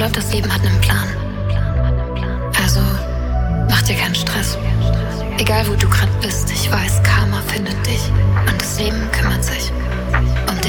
glaube, das Leben hat einen Plan. Also, mach dir keinen Stress. Egal, wo du gerade bist, ich weiß, Karma findet